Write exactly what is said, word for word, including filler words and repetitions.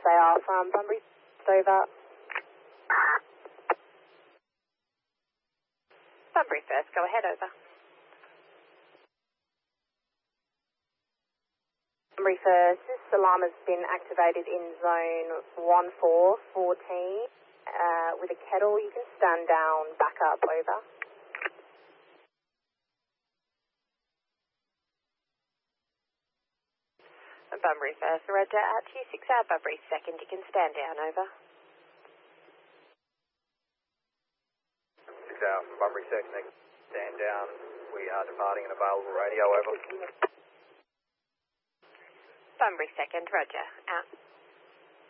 they are from Bunbury, over. Bunbury first, go ahead, over. Bunbury first, this alarm has been activated in zone one four fourteen uh, with a kettle. You can stand down, back up, over. Bunbury first, Roger, at Q six hour, Bunbury second, you can stand down, over. six hour from Bunbury second, stand down, we are departing an available radio, over. Bunbury second, Roger, out.